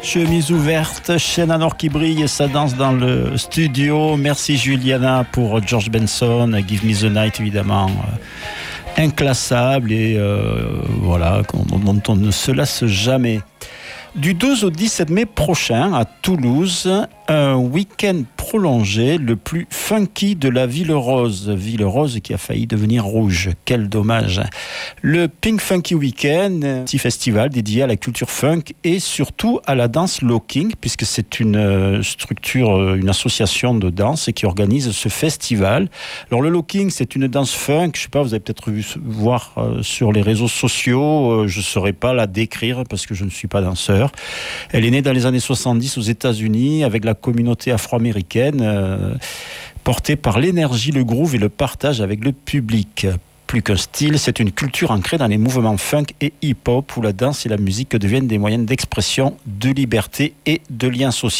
Chemise ouverte, chaîne à or qui brille, ça danse dans le studio. Merci Juliana pour George Benson, Give Me the Night évidemment. Inclassable et voilà, dont on ne se lasse jamais. Du 12 au 17 mai prochain à Toulouse, un week-end prolongé, le plus funky de la Ville Rose qui a failli devenir rouge. Quel dommage. Le Pink Funky Weekend, petit festival dédié à la culture funk et surtout à la danse locking, puisque c'est une structure, une association de danse qui organise ce festival. Alors le locking, c'est une danse funk, je sais pas, vous avez peut-être voir sur les réseaux sociaux, je ne saurais pas la décrire parce que je ne suis pas danseur. Elle est née dans les années 70 aux États-Unis avec la communauté afro-américaine, portée par l'énergie, le groove et le partage avec le public. Plus qu'un style, c'est une culture ancrée dans les mouvements funk et hip-hop où la danse et la musique deviennent des moyens d'expression, de liberté et de lien social.